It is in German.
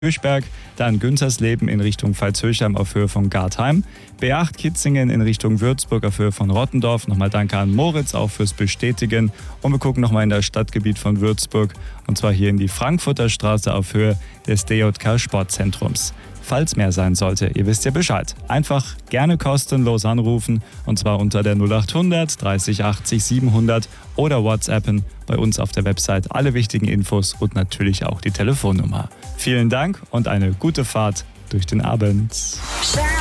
Höchberg, dann Güntersleben in Richtung Pfalz-Höchheim auf Höhe von Gartheim, B8 Kitzingen in Richtung Würzburg auf Höhe von Rottendorf. Nochmal danke an Moritz auch fürs Bestätigen. Und wir gucken nochmal in das Stadtgebiet von Würzburg und zwar hier in die Frankfurter Straße auf Höhe des DJK Sportzentrums. Falls mehr sein sollte, ihr wisst ja Bescheid. Einfach gerne kostenlos anrufen und zwar unter der 0800 30 80 700 oder WhatsAppen bei uns auf der Website alle wichtigen Infos und natürlich auch die Telefonnummer. Vielen Dank und eine gute Fahrt durch den Abend.